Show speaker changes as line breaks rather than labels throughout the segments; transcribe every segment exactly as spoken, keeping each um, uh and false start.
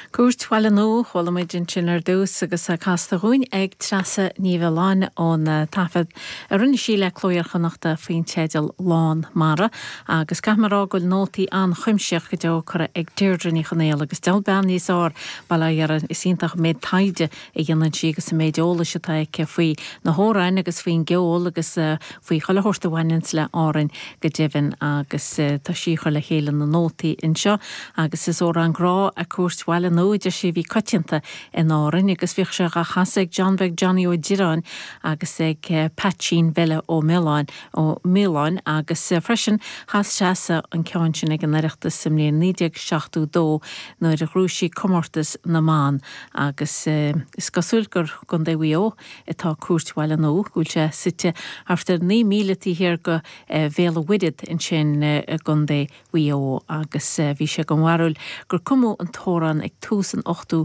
Cuairteáil nó chola méid sin sin ar dús agus a castaghúin ag trasa níomh ón tafad a rinne sí le clóirchanachta faoin teideal lán mara agus camará goil nótaí an chuimseach go deo chur ag deirdre chanéal agus del ben níos ár bailile is ionintach méid taide i dhéanann si agus méideola se tá ce faoi na hórain agus faoin geol agus faoi choilethirta bhainins le árainn go deimhin agus tá sí chuir le chéile na nótaí inseo agus is ó an grá a cuairteáil nó idir sé bhí coitianta in árainn agus bhíoh se a chasaigh John Beg Johnny ó Dirán agus ag Patchin Villa ó Milán ó Milán agus freisin has seasa an ceann sin ag an iireachtas sa mbliain nídeag seachtú dó nuair a chrúsí comórtas na mán agus is cosúilgur gon dé bhío atá cuairteáil nó gúil se site aftar ní míletí hir go bhéla widid in sin gon dé bhío agus bhí se go mharúil gur cumú an tóran ag túsan ochtú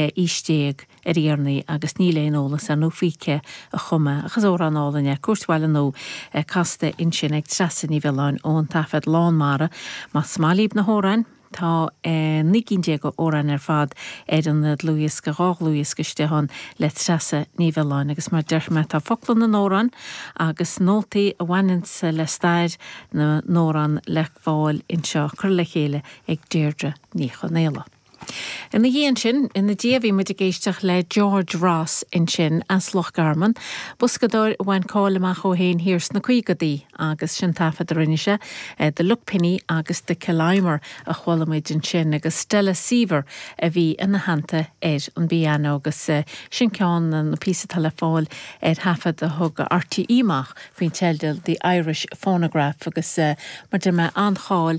ístéag ar íarnaí agus níléonolalas an nó fice a chumme agus ó an álainne cuairteáil nó casta in sin ag trasa ní bheáin ón tafad lán mara má smálíb na hórain tá níginn go óran ar fad ar an luas go rách luas go stehan le trasa ní bheáin agus mar deirme tá folan na nóran agus nótaí a bhainins le staid na nóran le bháil inseo chur le chéile ag deirdre ní chanéala. In na dhéan sin, in na déabhí mu a géisteach le George Ross in sin as Lochgarman, buscadóir bhain cáil amach ó héin hirs na cuigadaí agus sin tafad rinne se, de Luckpenny agus de Killimer a chhualamuid in sin agus Stella Seaver a bhí in na hananta ar an bíana agus sin ceann an písa telefáil ar hafad a thug R T E-mach faoin teildil the Irish Phonograph agus mar de me ancháil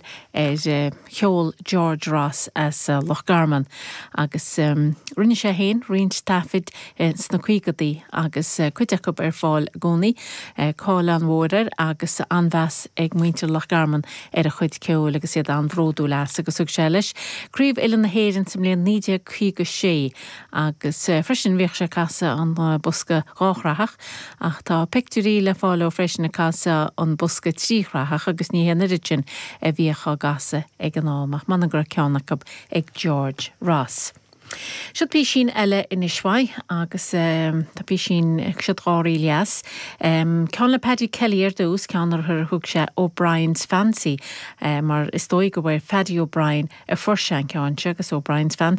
ar cheol George Ross as Lochgarman agus um, rinne sé héin riint tafid uh, sna cuigadaí agus uh, cuideachb ar fáil gcónaí uh, cáil an mhórir agus anmheas ag muintir Lochgarman ar a chuid ceol agus iad an bhródú leas agus ug sé leis. Críomh ilan na héireann sa mbliain níde chuige sé agus uh, freisin bhíoh sé casa an uh, busca ráthrathach ach tá picturí le fáil ó freisin na casa an busca tríthrathach agus ní héanairid sin a bhíocha gasa ag an ámach man an gur ceannach ag George Ross. Siad bí sin eile in Ishaoi agus um, tá bí sin siad ráí leas. Um, ceann le Paddy Kelly ar dús ceannar thur thug sé O'Brien's Fancy um, mar is dóigh go bhfuir Paddy O'Brien a forsean ceann se agus O'Brien's Fancy